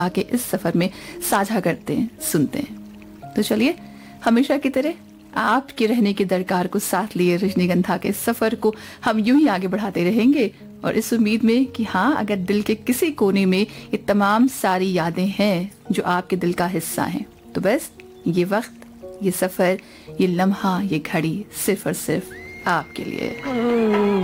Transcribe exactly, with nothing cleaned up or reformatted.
आके इस सफर में साझा करते हैं, सुनते हैं। तो चलिए, हमेशा की तरह आपके रहने की दरकार को साथ लिए रजनीगंधा के सफर को हम यूं ही आगे बढ़ाते रहेंगे, और इस उम्मीद में कि हाँ, अगर दिल के किसी कोने में ये तमाम सारी यादें हैं जो आपके दिल का हिस्सा हैं, तो बस ये वक्त, ये सफर, ये लम्हा, ये घड़ी सिर्फ और सिर्फ आपके लिए।